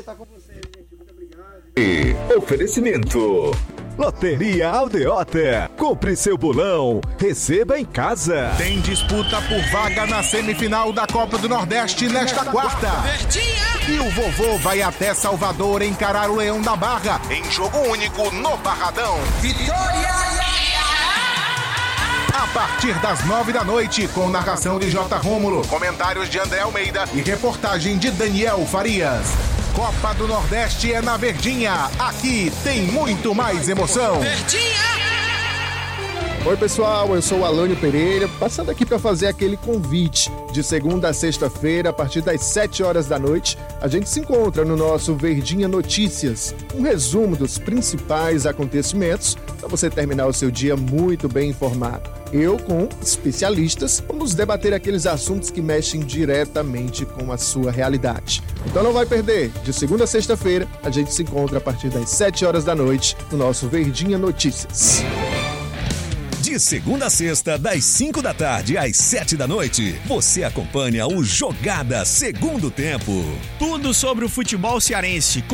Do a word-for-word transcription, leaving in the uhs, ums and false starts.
estar com vocês, gente. Muito obrigado. E oferecimento. Loteria Aldeota. Compre seu bolão. Receba em casa. Tem disputa por vaga na semifinal da Copa do Nordeste nesta quarta. E o vovô vai até Salvador encarar o Leão da Barra em jogo único no Barradão. Vitória! A partir das nove da noite, com narração de J. Rômulo, comentários de André Almeida e reportagem de Daniel Farias. Copa do Nordeste é na Verdinha. Aqui tem muito mais emoção. Verdinha! Oi pessoal, eu sou o Alânio Pereira, passando aqui para fazer aquele convite. De segunda a sexta-feira, a partir das sete horas da noite, a gente se encontra no nosso Verdinha Notícias, um resumo dos principais acontecimentos para você terminar o seu dia muito bem informado. Eu, com especialistas, vamos debater aqueles assuntos que mexem diretamente com a sua realidade. Então não vai perder, de segunda a sexta-feira, a gente se encontra a partir das sete horas da noite no nosso Verdinha Notícias. De segunda a sexta, das cinco da tarde às sete da noite, você acompanha o Jogada Segundo Tempo. Tudo sobre o futebol cearense.